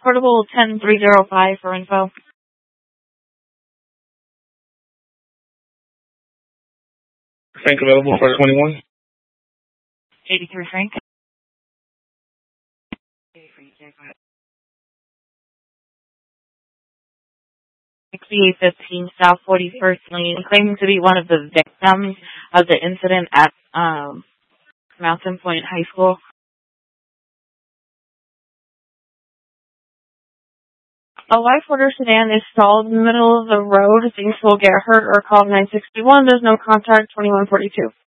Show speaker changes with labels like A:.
A: Portable 10305 for info.
B: Frank available for 21.
A: 83 Frank. 6815 South 41st Lane, claiming to be one of the victims of the incident at Mountain Point High School. A life order sedan is stalled in the middle of the road. Things will get hurt or call 961. There's no contact 2142.